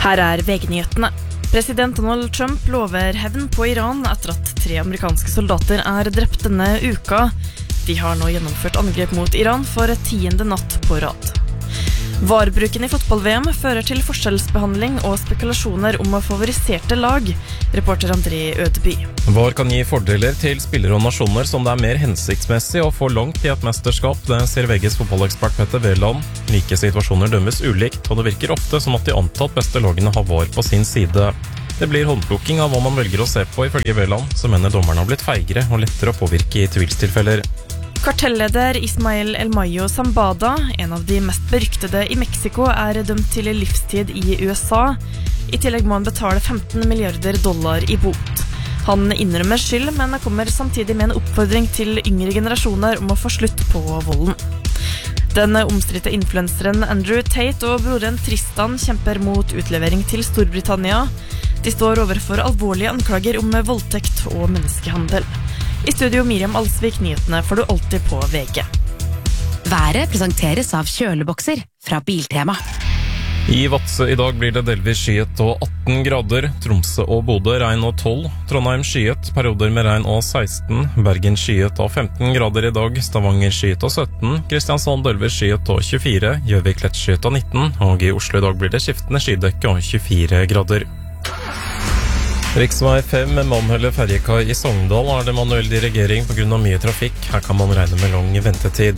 Her VG-nyhetene. President Donald Trump lover hevn på Iran etter at 3 amerikanske soldater drept denne uka. De har nå gjennomført angrep mot Iran for 10. natt på rad. Varebruken i fotball-VM fører til forskjellsbehandling og spekulasjoner om favoriserte lag, reporter André Ødeby. VAR kan gi fordeler til spillere og nasjoner som det mer hensiktsmessig å få langt i et mesterskap, det sier VGs fotballekspert Petter Wæland. Like situasjoner dømmes ulikt, og det virker ofte som at de antatt beste lagene har VAR på sin side. Det blir håndplukking av hva man velger å se på, ifølge Wæland, som mener dommerne har blitt feigere og lettere å påvirke i tvilstilfeller. Kartelleder Ismael El Mayo Zambada, en av de mest beryktede i Mexico, dømt til livstid i USA. I tillegg må han betale $15 milliarder i bot. Han innrømmer skyld, men kommer samtidig med en oppfordring til yngre generasjoner om å få slutt på volden. Den omstridte influenseren Andrew Tate og broren Tristan kjemper mot utlevering til Storbritannia. De står overfor alvorlige anklager om voldtekt og menneskehandel. I studio Miriam Alsvik, nyhetene får du alltid på VG. Været presenteres av kjølebokser fra Biltema. I Vadsø i dag blir det delvis skyet og 18 grader, Tromsø og Bodø regn og 12, Trondheim skyet, perioder med regn og 16, Bergen skyet og 15 grader i dag, Stavanger skyet og 17, Kristiansand delvis skyet og 24, Gjøvik lett skyet og 19, og i Oslo i dag blir det skiftende skydekke og 24 grader. Riksvei 5 med Mannhølle ferjekai i Sogndal det manuell dirigering på grunn av mye trafikk. Her kan man regne med lang ventetid.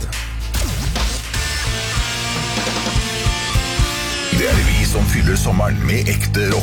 Det vi som fyller sommeren med ekte rock.